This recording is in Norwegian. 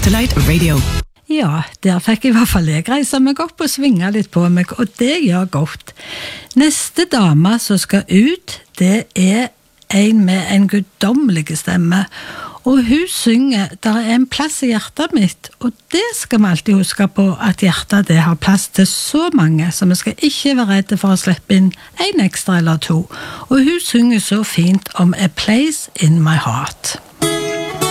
Satellite Radio. Ja, der fikk i hvert fall jeg reise meg opp og svinge litt på meg, og det gjør godt. Neste dame som skal ut, det er en med en guddommelig stemme, og hun synger «Der er en plass i hjertet mitt», og det skal vi alltid huske på, at hjertet det har plass til så mange, så vi skal ikke være redde for å slippe inn en ekstra eller to. Og hun synger så fint om «A place in my heart».